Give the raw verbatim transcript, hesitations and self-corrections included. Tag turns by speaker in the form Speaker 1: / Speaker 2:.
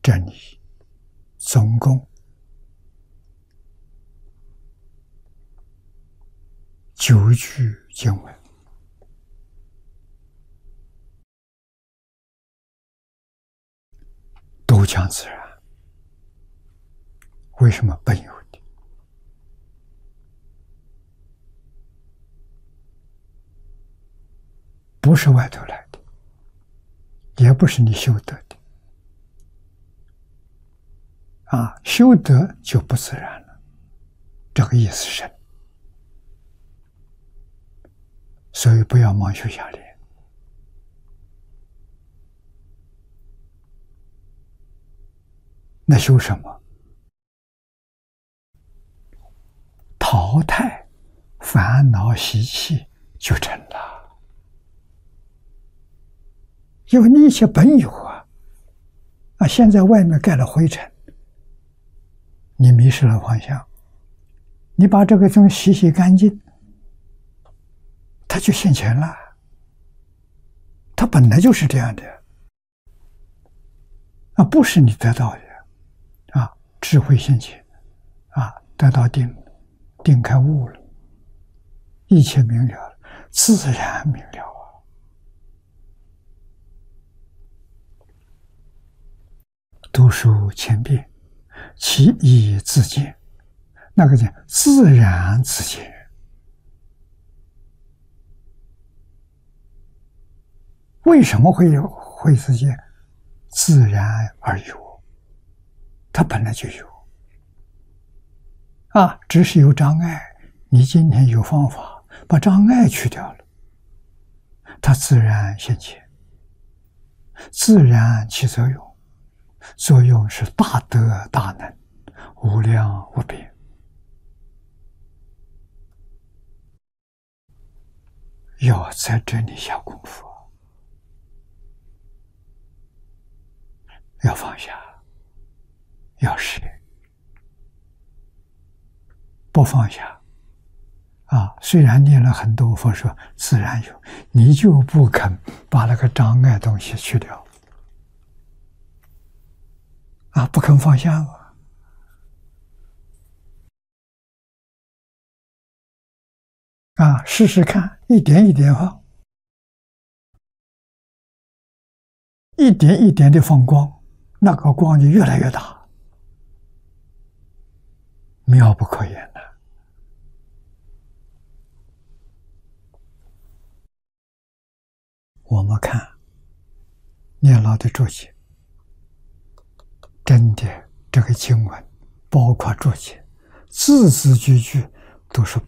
Speaker 1: 真理、总共九句经文，都讲自然。为什么本有的？不是外头来的，也不是你修得的。啊，修得就不自然了，这个意思深。所以不要妄修下联。那修什么？淘汰烦恼习气就成了。因为你一切本有啊，啊，现在外面盖了灰尘，你迷失了方向。你把这个东西洗洗干净，它就现前了。它本来就是这样的啊，不是你得到的啊，智慧现前啊，得到定。定开悟了，一切明了了，自然明了啊！读书千遍，其义自见。那个叫自然自见。为什么会有会自见？自然而有，它本来就有。啊，只是有障碍，你今天有方法把障碍去掉了，它自然现前，自然起作用，作用是大德大能，无量无边。要在这里下功夫，要放下，要舍。不放下啊！虽然念了很多佛说自然有，你就不肯把那个障碍东西去掉啊！不肯放下嘛啊！试试看，一点一点放，一点一点的放光，那个光就越来越大，妙不可言的。我们看念老的注解，真的这个经文，包括注解，字字句句都是